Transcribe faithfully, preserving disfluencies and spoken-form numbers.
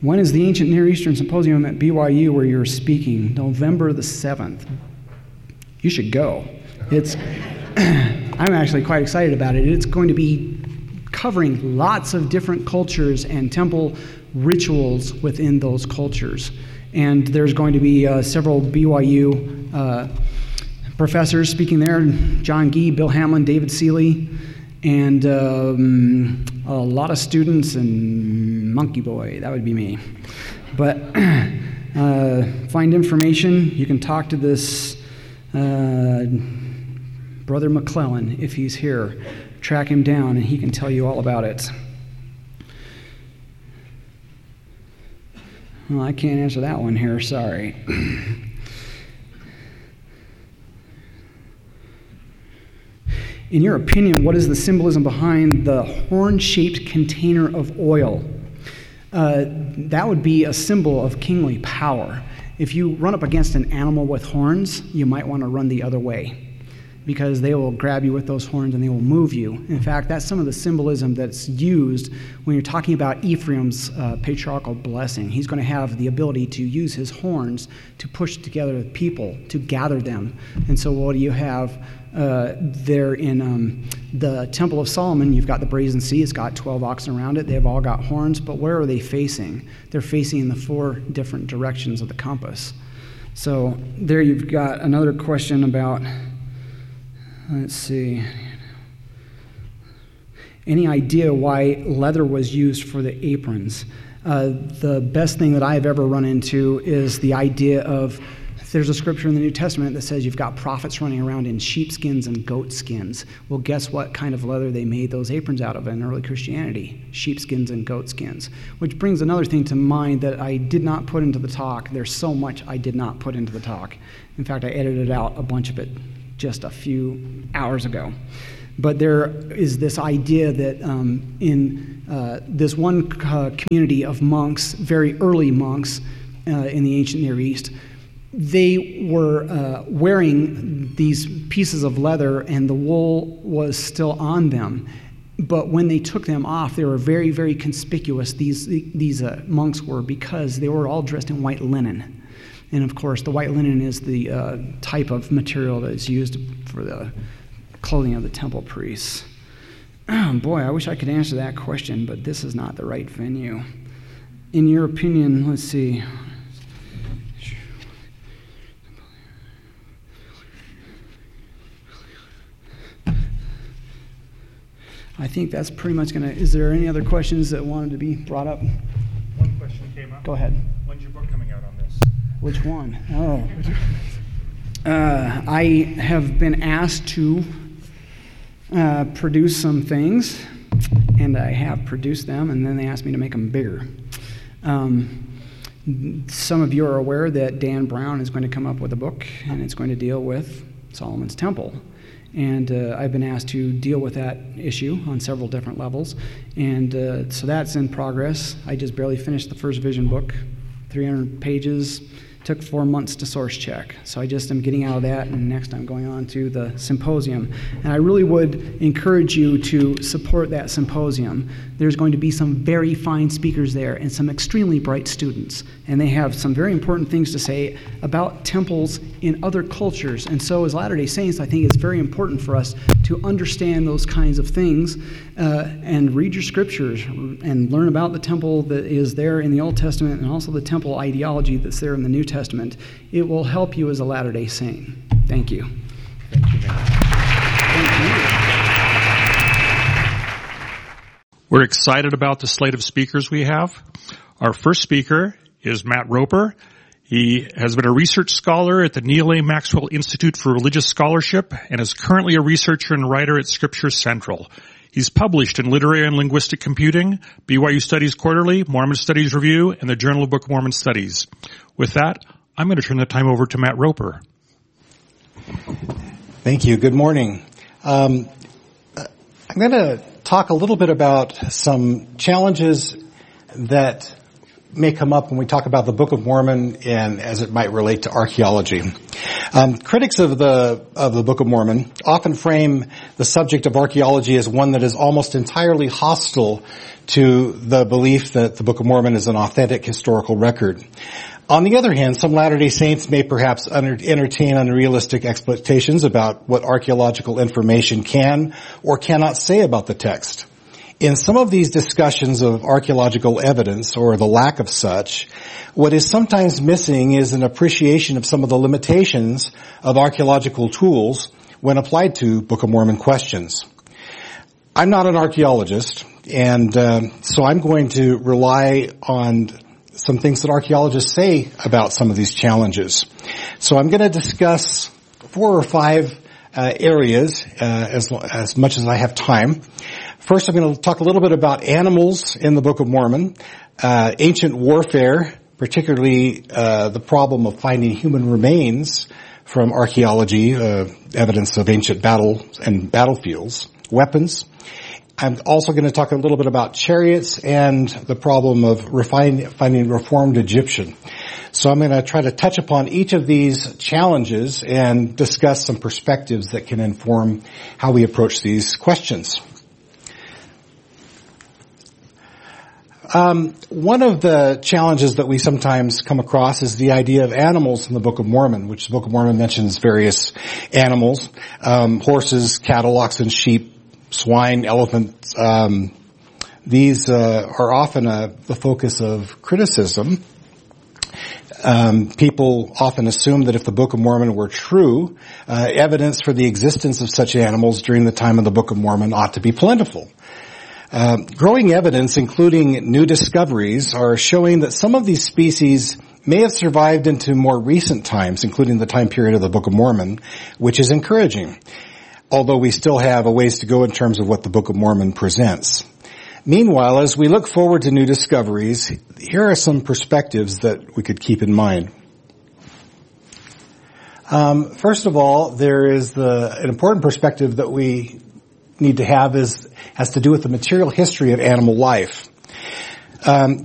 When is the Ancient Near Eastern Symposium at B Y U where you're speaking? November the seventh. You should go. It's I'm actually quite excited about it. It's going to be covering lots of different cultures and temple rituals within those cultures. And there's going to be uh, several B Y U uh, professors speaking there, John Gee, Bill Hamlin, David Seeley, and um, a lot of students, and Monkey Boy, that would be me. But uh, find information. You can talk to this uh, Brother McClellan if he's here. Track him down, and he can tell you all about it. Well, I can't answer that one here, sorry. In your opinion, what is the symbolism behind the horn-shaped container of oil? Uh, that would be a symbol of kingly power. If you run up against an animal with horns, you might want to run the other way, because they will grab you with those horns and they will move you. In fact, that's some of the symbolism that's used when you're talking about Ephraim's uh, patriarchal blessing. He's going to have the ability to use his horns to push together the people, to gather them. And so what do you have uh, there in um, the Temple of Solomon? You've got the brazen sea. It's got twelve oxen around it. They've all got horns, but where are they facing? They're facing in the four different directions of the compass. So there you've got another question about... Let's see. Any idea why leather was used for the aprons? Uh, the best thing that I've ever run into is the idea of, there's a scripture in the New Testament that says you've got prophets running around in sheepskins and goat skins. Well, guess what kind of leather they made those aprons out of in early Christianity? Sheepskins and goat skins. Which brings another thing to mind that I did not put into the talk. There's so much I did not put into the talk. In fact, I edited out a bunch of it just a few hours ago. But there is this idea that um, in uh, this one uh, community of monks, very early monks uh, in the ancient Near East, they were uh, wearing these pieces of leather and the wool was still on them. But when they took them off, they were very, very conspicuous, these, these uh, monks were, because they were all dressed in white linen. And of course, the white linen is the uh, type of material that is used for the clothing of the temple priests. Oh, boy, I wish I could answer that question, but this is not the right venue. In your opinion, let's see. I think that's pretty much going to... Is there any other questions that wanted to be brought up? One question came up. Go ahead. When's your book coming out on this? Which one? Oh. Uh, I have been asked to uh, produce some things, and I have produced them, and then they asked me to make them bigger. Um, some of you are aware that Dan Brown is going to come up with a book, and it's going to deal with Solomon's Temple. And uh, I've been asked to deal with that issue on several different levels. And uh, so that's in progress. I just barely finished the first vision book, three hundred pages. Took four months to source check. So I just am getting out of that, and next I'm going on to the symposium. And I really would encourage you to support that symposium. There's going to be some very fine speakers there and some extremely bright students. And they have some very important things to say about temples in other cultures. And so as Latter-day Saints, I think it's very important for us to understand those kinds of things uh, and read your scriptures and learn about the temple that is there in the Old Testament and also the temple ideology that's there in the New Testament. It will help you as a Latter-day Saint. Thank you. Thank you, Matt. Thank you. We're excited about the slate of speakers we have. Our first speaker is Matt Roper. He has been a research scholar at the Neal A. Maxwell Institute for Religious Scholarship and is currently a researcher and writer at Scripture Central. He's published in Literary and Linguistic Computing, B Y U Studies Quarterly, Mormon Studies Review, and the Journal of Book of Mormon Studies. With that, I'm going to turn the time over to Matt Roper. Thank you. Good morning. Um, I'm going to talk a little bit about some challenges that may come up when we talk about the Book of Mormon and as it might relate to archaeology. Um, critics of the of the Book of Mormon often frame the subject of archaeology as one that is almost entirely hostile to the belief that the Book of Mormon is an authentic historical record. On the other hand, some Latter-day Saints may perhaps under, entertain unrealistic expectations about what archaeological information can or cannot say about the text. In some of these discussions of archaeological evidence, or the lack of such, what is sometimes missing is an appreciation of some of the limitations of archaeological tools when applied to Book of Mormon questions. I'm not an archaeologist, and uh, so I'm going to rely on some things that archaeologists say about some of these challenges. So I'm going to discuss four or five uh, areas uh, as as much as I have time. First, I'm going to talk a little bit about animals in the Book of Mormon, uh, ancient warfare, particularly uh, the problem of finding human remains from archaeology, uh, evidence of ancient battle and battlefields, weapons. I'm also going to talk a little bit about chariots and the problem of refine, finding reformed Egyptian. So I'm going to try to touch upon each of these challenges and discuss some perspectives that can inform how we approach these questions. Um, one of the challenges that we sometimes come across is the idea of animals in the Book of Mormon, which the Book of Mormon mentions various animals, um, horses, cattle, oxen, sheep, swine, elephants. Um, these uh, are often a, the focus of criticism. Um, people often assume that if the Book of Mormon were true, uh, evidence for the existence of such animals during the time of the Book of Mormon ought to be plentiful. Uh, growing evidence, including new discoveries, are showing that some of these species may have survived into more recent times, including the time period of the Book of Mormon, which is encouraging, although we still have a ways to go in terms of what the Book of Mormon presents. Meanwhile, as we look forward to new discoveries, here are some perspectives that we could keep in mind. Um, first of all, there is the, an important perspective that we need to have is has to do with the material history of animal life. Um,